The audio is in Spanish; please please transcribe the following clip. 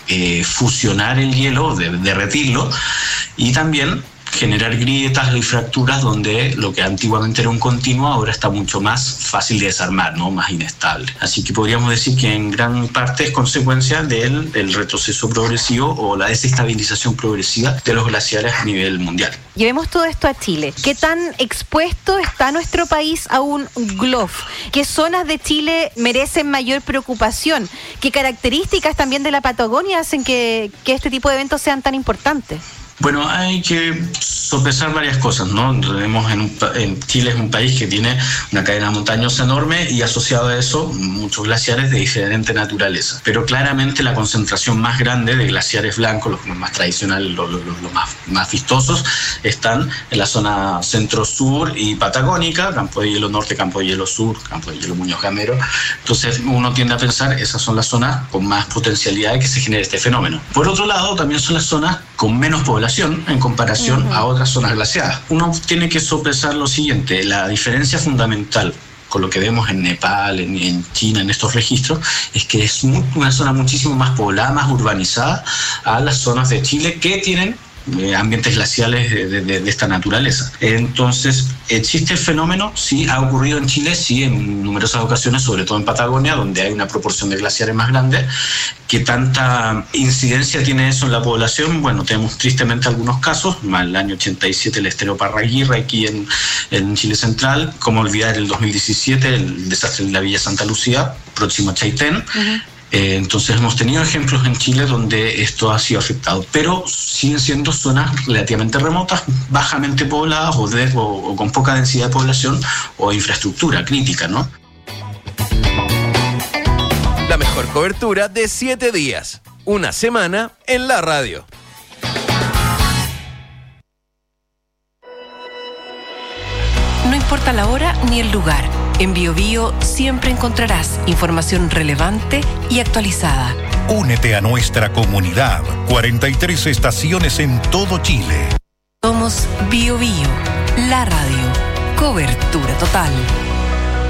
fusionar el hielo, derretirlo, y también generar grietas y fracturas donde lo que antiguamente era un continuo ahora está mucho más fácil de desarmar, ¿no? Más inestable. Así que podríamos decir que en gran parte es consecuencia del retroceso progresivo o la desestabilización progresiva de los glaciares a nivel mundial. Llevemos todo esto a Chile. ¿Qué tan expuesto está nuestro país a un GLOF? ¿Qué zonas de Chile merecen mayor preocupación? ¿Qué características también de la Patagonia hacen que este tipo de eventos sean tan importantes? Bueno, hay que sopesar varias cosas, ¿no? Tenemos en Chile es un país que tiene una cadena montañosa enorme y asociado a eso muchos glaciares de diferente naturaleza. Pero claramente la concentración más grande de glaciares blancos, los más tradicionales, los más vistosos, están en la zona centro-sur y patagónica, Campo de Hielo Norte, Campo de Hielo Sur, Campo de Hielo Muñoz Gamero. Entonces uno tiende a pensar esas son las zonas con más potencialidad de que se genere este fenómeno. Por otro lado, también son las zonas con menos población en comparación a otras zonas glaciadas. Uno tiene que sopesar lo siguiente: la diferencia fundamental con lo que vemos en Nepal, en China, en estos registros, es que es una zona muchísimo más poblada, más urbanizada a las zonas de Chile que tienen ambientes glaciales de esta naturaleza. Entonces, ¿existe el fenómeno? Sí, ha ocurrido en Chile, sí, en numerosas ocasiones, sobre todo en Patagonia, donde hay una proporción de glaciares más grande. ¿Qué tanta incidencia tiene eso en la población? Bueno, tenemos tristemente algunos casos, más el año 87 el estero Parraguirre aquí en Chile Central, como olvidar el 2017 el desastre de la Villa Santa Lucía, próximo a Chaitén. Entonces hemos tenido ejemplos en Chile donde esto ha sido afectado, pero siguen siendo zonas relativamente remotas, bajamente pobladas o con poca densidad de población o infraestructura crítica, ¿no? La mejor cobertura de 7 días, una semana en la radio. No importa la hora ni el lugar. En BioBio siempre encontrarás información relevante y actualizada. Únete a nuestra comunidad. 43 estaciones en todo Chile. Somos BioBio, la radio. Cobertura total.